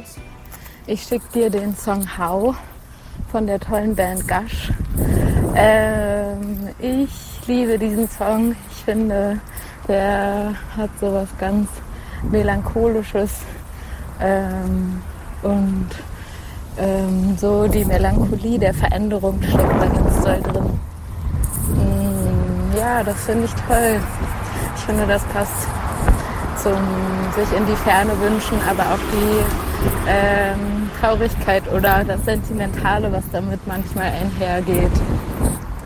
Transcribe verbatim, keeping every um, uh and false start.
Ich schicke dir den Song How von der tollen Band Gush. Ähm, ich liebe diesen Song. Ich finde, der hat so was ganz Melancholisches ähm, und ähm, so die Melancholie der Veränderung steckt da ganz doll drin. Mm, ja, das finde ich toll. Ich finde, das passt zum sich in die Ferne wünschen, aber auch die ähm, Traurigkeit oder das Sentimentale, was damit manchmal einhergeht.